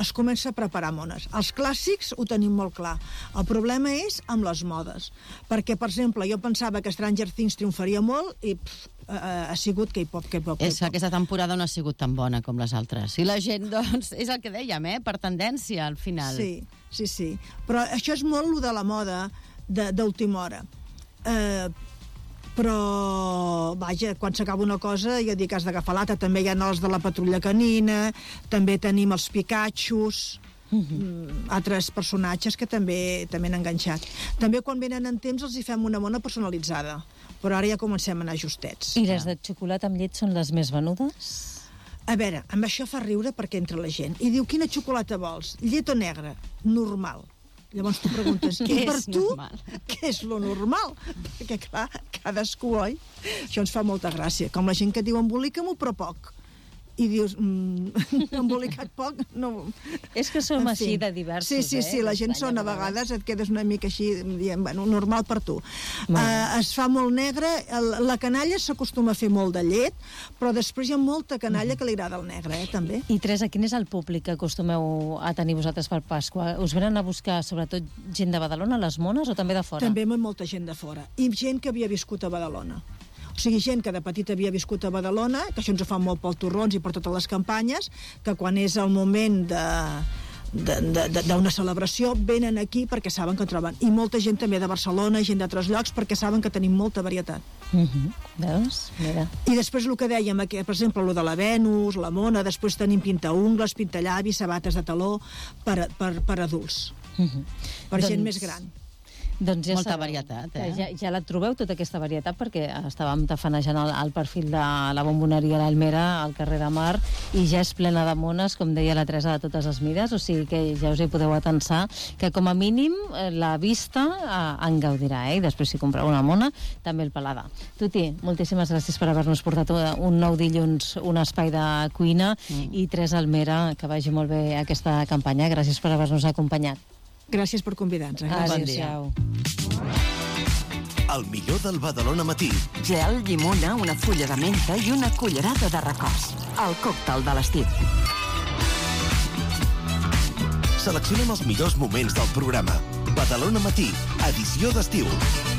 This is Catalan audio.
es comença a preparar mones. Els clàssics ho tenim molt clar. El problema és amb les modes. Perquè, per exemple, jo pensava que Stranger Things triomfaria molt i ha sigut K-pop. Aquesta temporada no ha sigut tan bona com les altres. I la gent, doncs, és el que dèiem, per tendència, al final. Sí. Però això és molt lo de la moda d'última hora. Però, vaja, quan s'acaba una cosa, jo dic, has d'agafar l'altra. També hi ha els de la Patrulla Canina, també tenim els Pikachus, altres personatges que també han enganxat. També quan venen en temps els hi fem una mona personalitzada, però ara ja comencem a anar justets. I les de xocolata amb llet són les més venudes? A veure, amb això fa riure perquè entra la gent i diu, quina xocolata vols? Llet o negra? Normal. Llavors tu preguntes, i per tu, què és lo normal? Perquè, clar, cadascú, oi? Això ens fa molta gràcia. Com la gent que diu, embolica-m'ho, però poc. I dius, embolicat poc, no... És que som així de diversos, Sí, la gent són, a vegades et quedes una mica així, dient, bueno, normal per tu. Es fa molt negre, la canalla s'acostuma a fer molt de llet, però després hi ha molta canalla que li agrada el negre, també. I Teresa, quin és el públic que acostumeu a tenir vosaltres per Pasqua? Us venen a buscar sobretot gent de Badalona, les mones, o també de fora? També molta gent de fora, i gent que havia viscut a Badalona. O sigui, gent que de petita havia viscut a Badalona, que això ens ho fa molt pels torrons i per totes les campanyes, que quan és el moment d'una celebració venen aquí perquè saben que troben. I molta gent també de Barcelona, gent d'altres llocs, perquè saben que tenim molta varietat. Veus? Mira. I després el que dèiem, per exemple, el de la Venus, la Mona, després tenim pintaungles, pintallavis, sabates de taló per adults, per gent més gran. Doncs ja molta varietat, Ja la trobeu, tota aquesta varietat, perquè estàvem tafanejant el perfil de la bomboneria l'Almera al carrer de Mar i ja és plena de mones, com deia la Teresa, de totes les mides, o sigui que ja us hi podeu atensar, que com a mínim la vista en gaudirà, i després si compreu una mona, també el paladar. Tuti, moltíssimes gràcies per haver-nos portat un nou dilluns, un espai de cuina, i Teresa Almera, que vagi molt bé aquesta campanya. Gràcies per haver-nos acompanyat. Gràcies per convidar-nos. Adéu-siau. El millor del Badalona Matí. Gel, llimona, una fulla de menta i una cullerada de recòs. El còctel de l'estiu. Seleccionem els millors moments del programa. Badalona Matí, edició d'estiu.